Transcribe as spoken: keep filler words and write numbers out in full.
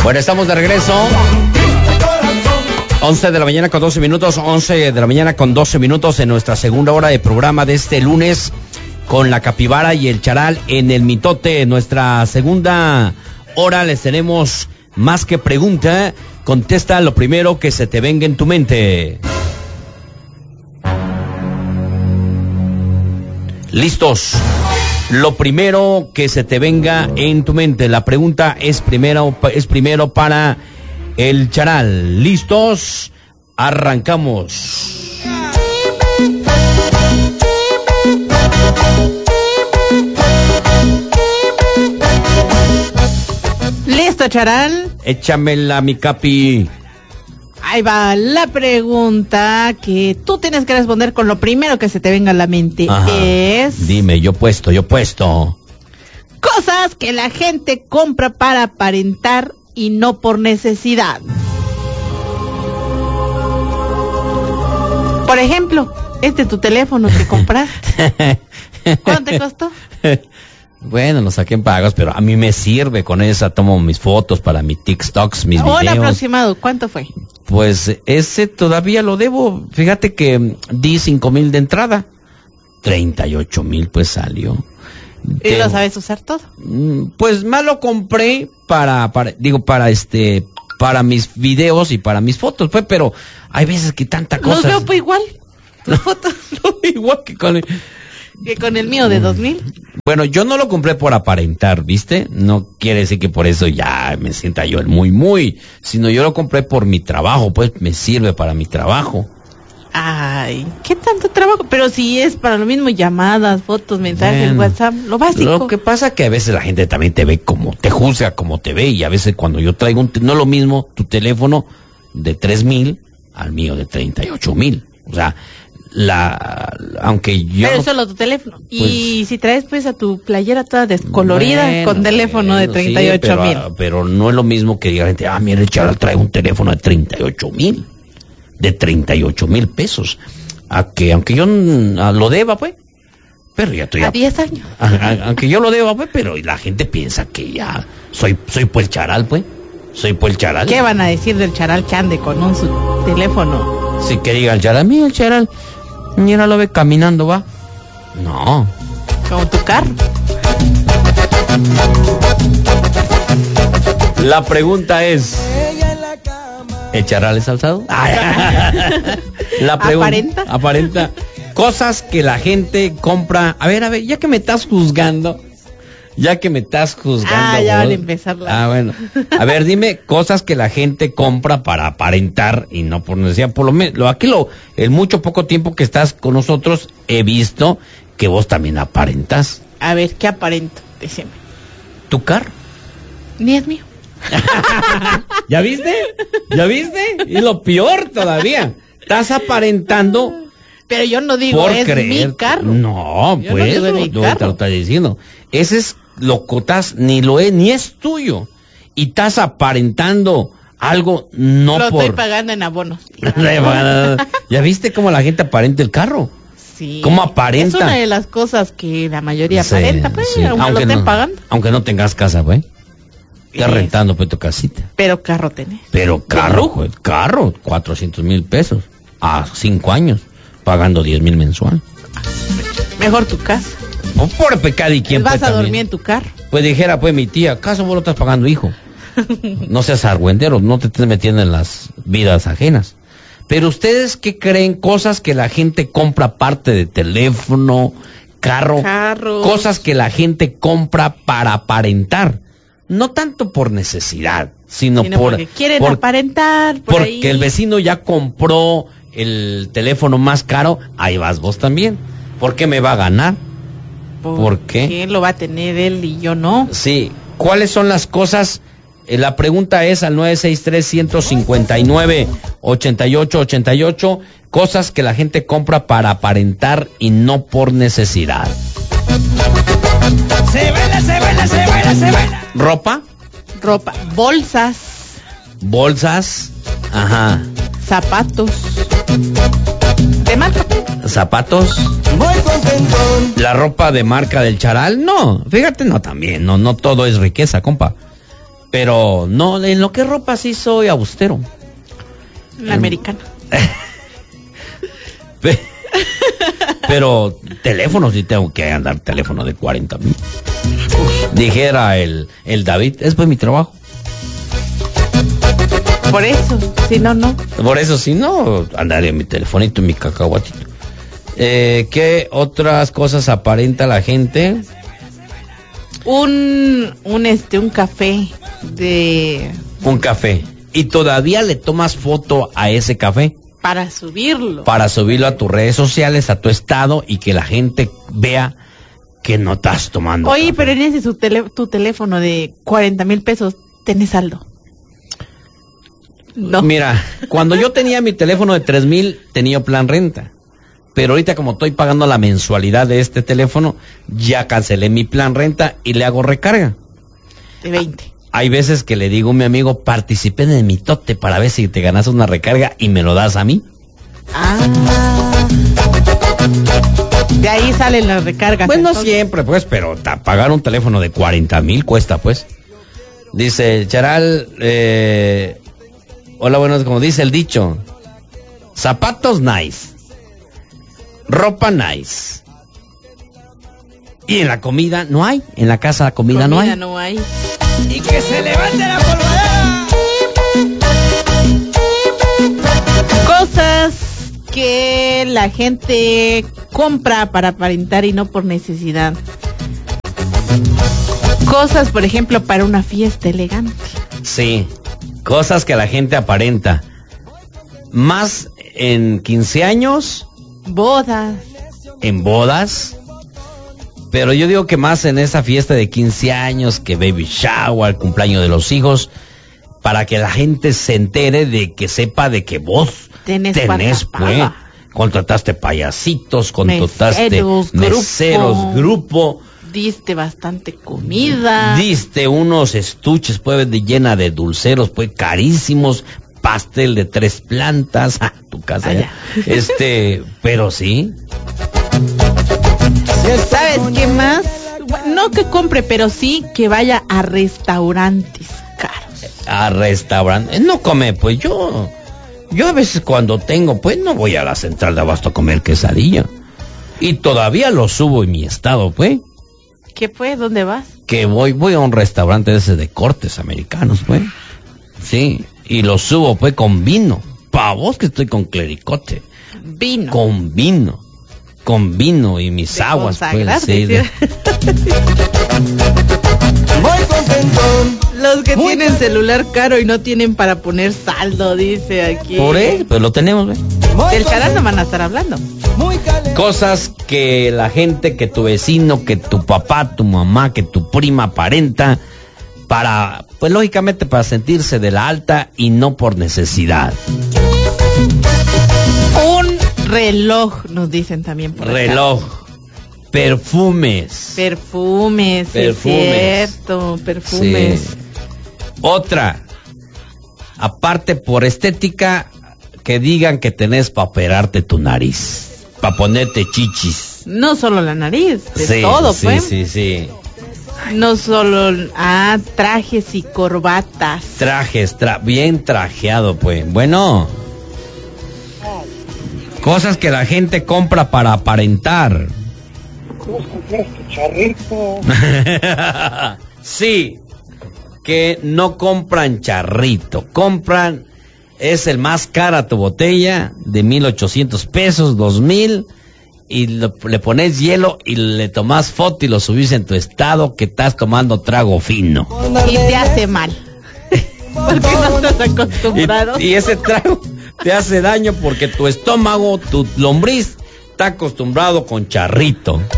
Bueno, estamos de regreso. once de la mañana con doce minutos, once de la mañana con doce minutos en nuestra segunda hora de programa de este lunes con la Capibara y el Charal en el Mitote. En nuestra segunda hora les tenemos más que pregunta. Contesta lo primero que se te venga en tu mente. ¿Listos? Lo primero que se te venga en tu mente. La pregunta es primero, es primero para el Charal. ¿Listos? Arrancamos. ¿Listo, Charal? Échamela, mi Capi. Ahí va la pregunta que tú tienes que responder con lo primero que se te venga a la mente. Ajá. Es... Dime, yo puesto, yo puesto. Cosas que la gente compra para aparentar y no por necesidad. Por ejemplo, este es tu teléfono que compraste. ¿Cuánto te costó? Bueno, lo saqué en pagos, pero a mí me sirve. Con esa tomo mis fotos para mis TikToks, mis videos. Un aproximado, ¿cuánto fue? Pues ese todavía lo debo. Fíjate que di cinco mil de entrada. Treinta y ocho mil pues salió. ¿Y debo... lo sabes usar todo? Pues más lo compré para, para, digo, para este, para mis videos y para mis fotos, pues, pero hay veces que tanta cosa. Los veo pues igual. Tus fotos. No, igual que con el... que con el mío de dos mil. Bueno, yo no lo compré por aparentar, ¿viste? No quiere decir que por eso ya me sienta yo el muy muy, sino yo lo compré por mi trabajo, pues me sirve para mi trabajo. Ay, ¿qué tanto trabajo? Pero si es para lo mismo, llamadas, fotos, mensajes, bueno, WhatsApp, lo básico. Lo que pasa es que a veces la gente también te ve como, te juzga como te ve, y a veces cuando yo traigo un, no es lo mismo tu teléfono de tres mil al mío de treinta y ocho mil, o sea, la, aunque yo... Pero solo tu teléfono. Pues, y si traes pues a tu playera toda descolorida, bueno, con teléfono bueno, de treinta y ocho mil. Sí, pero, pero no es lo mismo que diga la gente, ah, mira, el Charal trae un teléfono de treinta y ocho mil, de treinta y ocho mil pesos. A que, aunque yo a, lo deba, pues, pero ya estoy... A diez años. A, a, aunque yo lo deba, pues, pero la gente piensa que ya soy, soy pues el Charal, pues. Soy pues el Charal. ¿Qué van a decir del Charal que ande con un su teléfono? Sí, que diga el Charal, mira el Charal... Mira, lo ve caminando, va. No. Como tu carro. La pregunta es... ¿El Charal es alzado? La pregunta... ¿Aparenta? Aparenta. Cosas que la gente compra... A ver, a ver, ya que me estás juzgando... Ya que me estás juzgando... Ah, ya van a empezar la... Ah, bueno. A ver, dime cosas que la gente compra para aparentar y no por necesidad. Por lo menos, aquí lo, el mucho poco tiempo que estás con nosotros, he visto que vos también aparentas. A ver, ¿qué aparento? Decime. ¿Tu carro? Ni es mío. ¿Ya viste? ¿Ya viste? Y lo peor todavía. Estás aparentando... Pero yo no digo por es creer. Mi carro. No, yo pues no, no, mi no carro. te lo estás diciendo. Ese es lo que estás, ni lo es, ni es tuyo. Y estás aparentando algo no lo por... Lo estoy pagando en abonos. ¿Ya viste cómo la gente aparenta el carro? Sí. ¿Cómo aparenta? Es una de las cosas que la mayoría sí, aparenta, pues, sí. aunque, aunque lo estén no, pagando. Aunque no tengas casa, pues. Estás rentando pues tu casita. Pero carro tenés. Pero carro, pues, carro, cuatrocientos mil pesos. A cinco años, pagando diez mil mensual. Mejor tu casa. O por pecado y quién vas pues, a también. dormir en tu carro. Pues dijera pues mi tía, ¿acaso vos lo estás pagando, hijo? No seas argüendero, no te estés metiendo en las vidas ajenas. Pero ustedes, ¿qué creen? Cosas que la gente compra aparte de teléfono, carro, Carros. Cosas que la gente compra para aparentar. No tanto por necesidad, sino, sino por... porque quieren por, aparentar. Por porque ahí. El vecino ya compró el teléfono más caro, ahí vas vos también. ¿Por qué me va a ganar? ¿Por, ¿Por qué? qué lo va a tener él y yo no? Sí. ¿Cuáles son las cosas? Eh, la pregunta es al nueve seis tres, uno cinco nueve, ocho ocho ocho ocho. Cosas que la gente compra para aparentar y no por necesidad. Se baila, se baila, se baila, se baila. ¿Ropa? Ropa. Bolsas. Bolsas. Ajá. Zapatos. ¿De marca? ¿Zapatos? Muy contentón. ¿La ropa de marca del Charal? No, fíjate, no también, no, no todo es riqueza, compa. Pero no, en lo que es ropa sí soy austero. La en... americana. Pero teléfono sí tengo que andar teléfono de cuarenta mil. Dijera el, el David, es pues mi trabajo. Por eso, si no, no. Por eso, si no, andaría mi telefonito y mi cacahuatito. Eh, ¿Qué otras cosas aparenta la gente? Un, un, este, un café de... Un café. ¿Y todavía le tomas foto a ese café? Para subirlo. Para subirlo a tus redes sociales, a tu estado, y que la gente vea que no estás tomando Oye, café. Pero en ese su tele, tu teléfono de cuarenta mil pesos, ¿tenés saldo? No. Mira, cuando yo tenía mi teléfono de tres mil, tenía plan renta. Pero ahorita como estoy pagando la mensualidad de este teléfono, ya cancelé mi plan renta y le hago recarga. De veinte. Hay veces que le digo a mi amigo, participen en mi tote para ver si te ganas una recarga y me lo das a mí. Ah. De ahí salen las recargas. Pues no entonces. siempre, pues, pero ta, pagar un teléfono de cuarenta mil cuesta, pues. Dice Charal, eh, hola, buenos, como dice el dicho, zapatos nice, ropa nice. Y en la comida no hay, en la casa la comida, comida no hay. no hay. Y que se levante la polvadera. Cosas que la gente compra para aparentar y no por necesidad. Cosas, por ejemplo, para una fiesta elegante. Sí, cosas que la gente aparenta. Más en quince años. Bodas. En bodas. Pero yo digo que más en esa fiesta de quince años, que baby shower, el cumpleaños de los hijos, para que la gente se entere de que sepa de que vos tenés, tenés pues, contrataste payasitos, contrataste meseros, meseros grupo, grupo, diste bastante comida, diste unos estuches pues de llena de dulceros pues carísimos, pastel de tres plantas, ah, tu casa ya. Este, pero sí. ¿Sabes qué más? No que compre, pero sí que vaya a restaurantes caros. A restaurantes, no come, pues yo, yo a veces cuando tengo, pues no voy a la central de abasto a comer quesadilla. Y todavía lo subo en mi estado, pues. ¿Qué pues? ¿Dónde vas? Que voy, voy a un restaurante ese de cortes americanos, pues. Sí, y lo subo, pues, con vino. Pa' vos que estoy con clericote. Vino. Con vino. Con vino y mis de aguas, pues, sí. De... Muy contentón. Los que Muy tienen con... celular caro y no tienen para poner saldo, dice aquí. Por eso, pues lo tenemos, ¿eh? Del canal no van a estar hablando. Muy cosas que la gente, que tu vecino, que tu papá, tu mamá, que tu prima aparenta para, pues lógicamente para sentirse de la alta y no por necesidad. Un reloj, nos dicen también por reloj, acá. Perfumes. Perfumes, perfumes. Es cierto, perfumes. Sí. Otra, aparte por estética, que digan que tenés para operarte tu nariz, para ponerte chichis. No solo la nariz, de sí, todo, sí, pues. Sí, sí, sí. No solo, ah, trajes y corbatas. Trajes, tra bien trajeado, pues. Bueno, cosas que la gente compra para aparentar. ¿Cómo compraste charrito? Sí, que no compran charrito, compran, es el más cara tu botella, de mil ochocientos pesos, dos mil, y lo, le pones hielo y le tomas foto y lo subís en tu estado que estás tomando trago fino. Y te hace mal. Porque no estás acostumbrado. Y, y ese trago te hace daño porque tu estómago, tu lombriz, está acostumbrado con charrito.